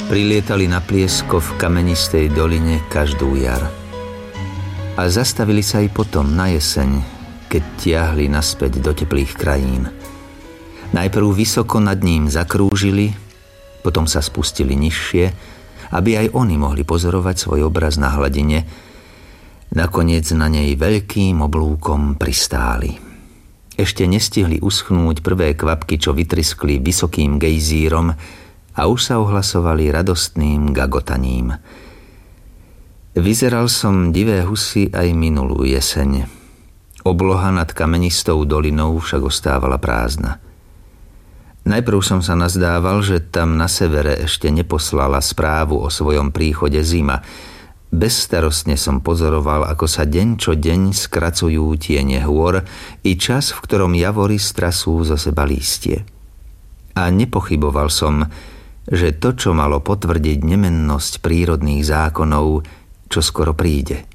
Prilietali na Pliesko v kamenistej doline každú jar. A zastavili sa aj potom na jeseň, keď tiahli naspäť do teplých krajín. Najprv vysoko nad ním zakrúžili, potom sa spustili nižšie, aby aj oni mohli pozorovať svoj obraz na hladine. Nakoniec na nej veľkým oblúkom pristáli. Ešte nestihli uschnúť prvé kvapky, čo vytriskli vysokým gejzírom, a už sa ohlasovali radostným gagotaním. Vyzeral som divé husy aj minulú jeseň. Obloha nad kamenistou dolinou však ostávala prázdna. Najprv som sa nazdával, že tam na severe ešte neposlala správu o svojom príchode zima. Bezstarostne som pozoroval, ako sa deň čo deň skracujú tiene hôr i čas, v ktorom javory strasú zo seba lístie. A nepochyboval som, že to, čo malo potvrdiť nemennosť prírodných zákonov, čo skoro príde.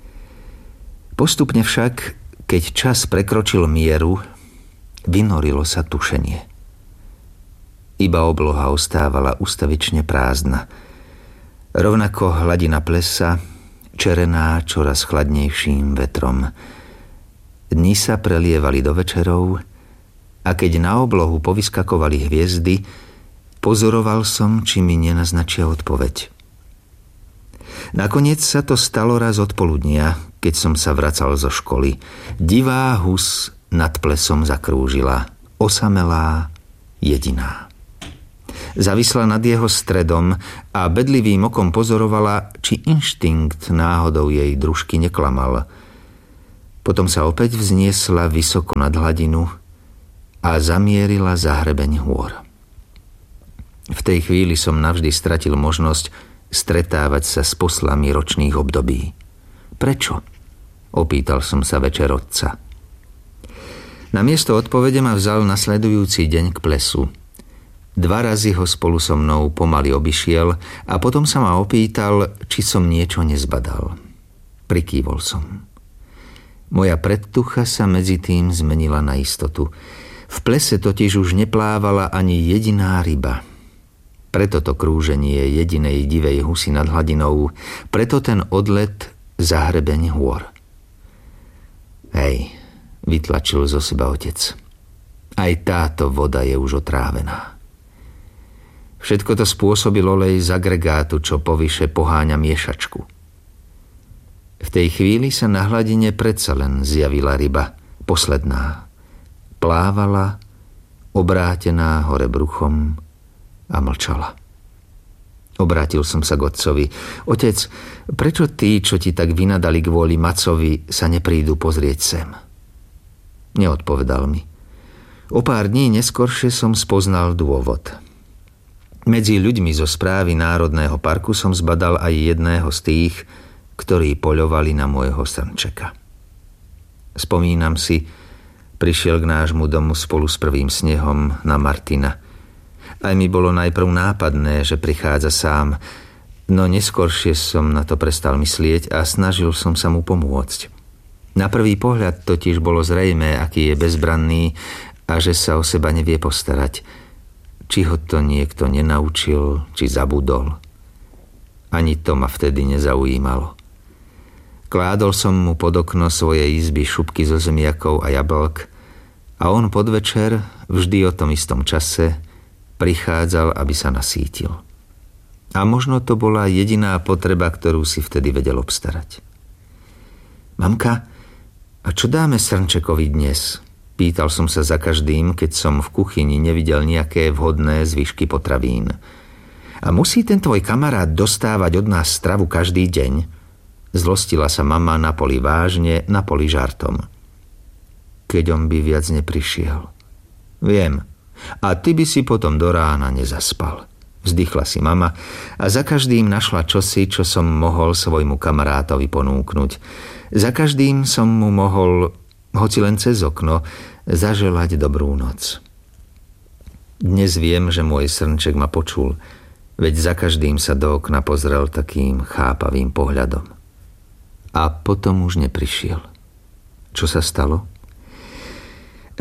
Postupne však, keď čas prekročil mieru, vynorilo sa tušenie. Iba obloha ostávala ustavične prázdna. Rovnako hladina plesa, čerená čoraz chladnejším vetrom. Dni sa prelievali do večerov a keď na oblohu povyskakovali hviezdy, pozoroval som, či mi nenaznačia odpoveď. Nakoniec sa to stalo raz odpoludnia, keď som sa vracal zo školy. Divá hus nad plesom zakrúžila, osamelá, jediná. Zavisla nad jeho stredom a bedlivým okom pozorovala, či inštinkt náhodou jej družky neklamal. Potom sa opäť vzniesla vysoko nad hladinu a zamierila za hrebeň hôr. V tej chvíli som navždy stratil možnosť stretávať sa s poslami ročných období. Prečo? Opýtal som sa večer otca. Namiesto odpovede ma vzal nasledujúci deň k plesu. 2 razy ho spolu so mnou pomaly obišiel a potom sa ma opýtal, či som niečo nezbadal. Prikývol som. Moja predtucha sa medzi tým zmenila na istotu. V plese totiž už neplávala ani jediná ryba. Preto to krúženie jedinej divej husy nad hladinou, preto ten odlet za hrebeň hôr. Hej, vytlačil zo seba otec. Aj táto voda je už otrávená. Všetko to spôsobil olej z agregátu, čo povyše poháňa miešačku. V tej chvíli sa na hladine predsa len zjavila ryba, posledná. Plávala, obrátená hore bruchom a mlčala. Obrátil som sa k otcovi. Otec, prečo tí, čo ti tak vynadali kvôli Macovi, sa neprídu pozrieť sem? Neodpovedal mi. O pár dní neskoršie som spoznal dôvod. Medzi ľuďmi zo správy Národného parku som zbadal aj jedného z tých, ktorí poľovali na môjho srnčeka. Spomínam si, prišiel k nášmu domu spolu s prvým snehom na Martina. Aj mi bolo najprv nápadné, že prichádza sám, no neskoršie som na to prestal myslieť a snažil som sa mu pomôcť. Na prvý pohľad totiž bolo zrejmé, aký je bezbranný a že sa o seba nevie postarať. Či ho to niekto nenaučil, či zabudol. Ani to ma vtedy nezaujímalo. Kládol som mu pod okno svojej izby šupky zo zemiakov a jablk a on podvečer, vždy o tom istom čase, prichádzal, aby sa nasítil. A možno to bola jediná potreba, ktorú si vtedy vedel obstarať. Mamka, a čo dáme srnčekovi dnes? Pýtal som sa za každým, keď som v kuchyni nevidel nejaké vhodné zvyšky potravín. A musí ten tvoj kamarát dostávať od nás stravu každý deň? Zlostila sa mama na poli vážne, na poli žartom. Keď on by viac neprišiel. Viem. A ty by si potom do rána nezaspal. Vzdychla si mama a za každým našla čosi, čo som mohol svojmu kamarátovi ponúknuť. Za každým som mu mohol, hoci len cez okno, zaželať dobrú noc. Dnes viem, že môj srnček ma počul, veď za každým sa do okna pozrel takým chápavým pohľadom. A potom už neprišiel. Čo sa stalo?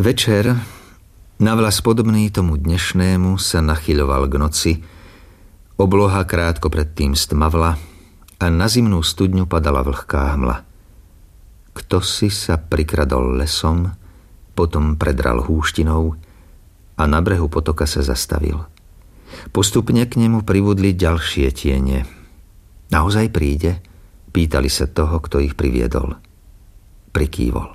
Večer, navľas podobný tomu dnešnému, sa nachyľoval k noci. Obloha krátko predtým stmavla a na zimnú studňu padala vlhká hmla. Ktosi sa prikradol lesom, potom predral húštinou a na brehu potoka sa zastavil. Postupne k nemu pribudli ďalšie tiene. Naozaj príde? Pýtali sa toho, kto ich priviedol. Prikývol.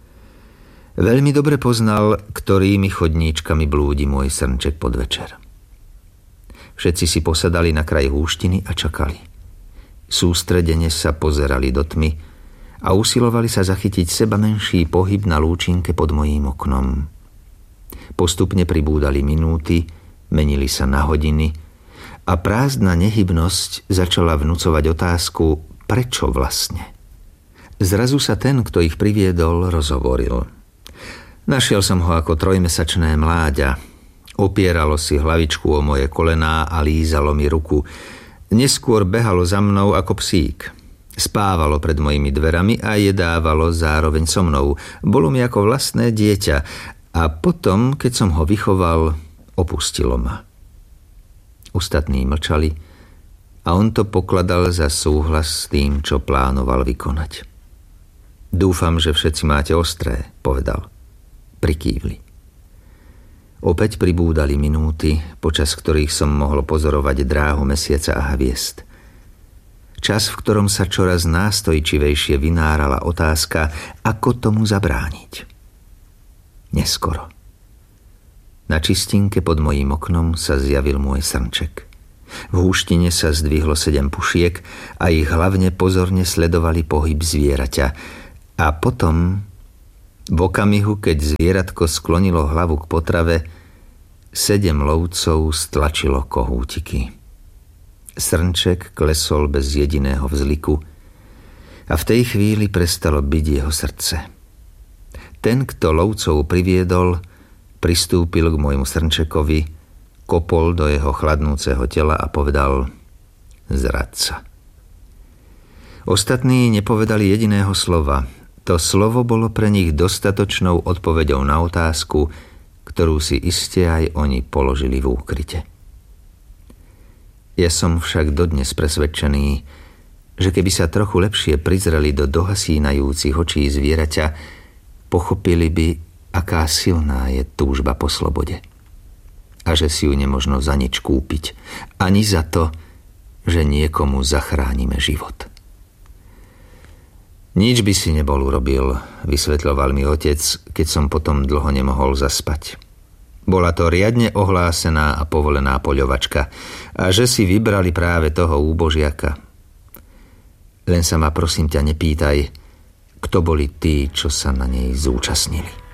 Veľmi dobre poznal, ktorými chodníčkami blúdi môj srnček podvečer. Všetci si posadali na kraj húštiny a čakali. Sústredene sa pozerali do tmy a usilovali sa zachytiť seba menší pohyb na lúčinke pod mojím oknom. Postupne pribúdali minúty, menili sa na hodiny a prázdna nehybnosť začala vnúcovať otázku, prečo vlastne. Zrazu sa ten, kto ich priviedol, rozhovoril. Našiel som ho ako 3-mesačné mláďa. Opieralo si hlavičku o moje kolená a lízalo mi ruku. Neskôr behalo za mnou ako psík. Spávalo pred mojimi dverami a jedávalo zároveň so mnou. Bolo mi ako vlastné dieťa a potom, keď som ho vychoval, opustilo ma. Ostatní mlčali a on to pokladal za súhlas s tým, čo plánoval vykonať. Dúfam, že všetci máte ostré, povedal. Prikývli. Opäť pribúdali minúty, počas ktorých som mohol pozorovať dráhu mesiaca a hviezd. Čas, v ktorom sa čoraz nástojčivejšie vynárala otázka, ako tomu zabrániť. Neskoro. Na čistinke pod mojím oknom sa zjavil môj srnček. V húštine sa zdvihlo 7 pušiek a ich hlavne pozorne sledovali pohyb zvieraťa. A potom, v okamihu, keď zvieratko sklonilo hlavu k potrave, 7 lovcov stlačilo kohútiky. Srnček klesol bez jediného vzliku a v tej chvíli prestalo byť jeho srdce. Ten, kto lovcov priviedol, pristúpil k môjmu srnčekovi, kopol do jeho chladnúceho tela a povedal: zradca. Ostatní nepovedali jediného slova. To slovo bolo pre nich dostatočnou odpoveďou na otázku, ktorú si iste aj oni položili v úkryte. Ja som však dodnes presvedčený, že keby sa trochu lepšie prizreli do dohasínajúcich očí zvieraťa, pochopili by, aká silná je túžba po slobode. A že si ju nemožno za nič kúpiť, ani za to, že niekomu zachránime život. Nič by si nebol urobil, vysvetľoval mi otec, keď som potom dlho nemohol zaspať. Bola to riadne ohlásená a povolená poľovačka a že si vybrali práve toho úbožiaka. Len sa ma prosím ťa nepýtaj, kto boli tí, čo sa na nej zúčastnili.